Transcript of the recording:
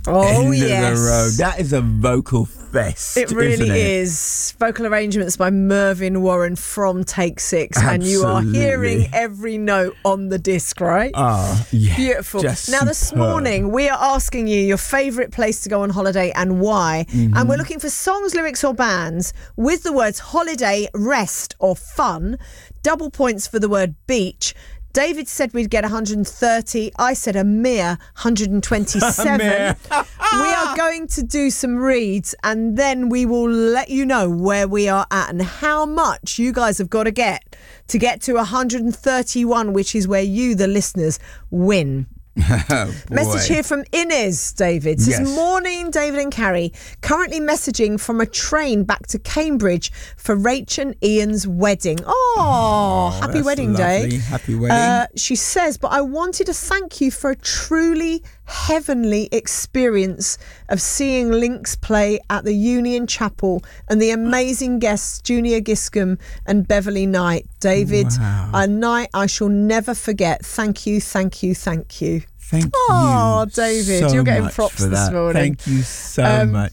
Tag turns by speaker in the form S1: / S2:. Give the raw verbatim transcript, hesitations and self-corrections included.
S1: Oh,
S2: End of
S1: yes.
S2: the road. That is a vocal fest.
S1: It really
S2: isn't it?
S1: is. Vocal arrangements by Mervyn Warren from Take Six.
S2: Absolutely.
S1: And you are hearing every note on the disc, right?
S2: Oh, yeah.
S1: Beautiful.
S2: Just
S1: Now, this
S2: superb.
S1: morning, we are asking you your favourite place to go on holiday and why.
S2: Mm-hmm.
S1: And we're looking for songs, lyrics or bands with the words holiday, rest or fun. Double points for the word beach. David said we'd get one hundred thirty. I said a mere one hundred twenty-seven.
S2: mere.
S1: We are going to do some reads and then we will let you know where we are at and how much you guys have got to get to get to one hundred thirty-one, which is where you, the listeners, win.
S2: Oh,
S1: Message here from Inez, David. Says,
S2: Yes.
S1: morning, David and Carrie. Currently messaging from a train back to Cambridge for Rach and Ian's wedding. Oh,
S2: Oh,
S1: happy
S2: that's
S1: wedding
S2: lovely.
S1: day.
S2: Happy wedding.
S1: Uh, she says, but I wanted to thank you for a truly heavenly experience of seeing Lynx play at the Union Chapel and the amazing guests Junior Giscombe and Beverly Knight. David,
S2: Wow.
S1: a night I shall never forget. Thank you, thank you, thank you.
S2: Thank
S1: Oh,
S2: you
S1: David,
S2: so
S1: you're getting
S2: much
S1: props
S2: for
S1: this
S2: that.
S1: morning.
S2: Thank you so
S1: Um,
S2: much.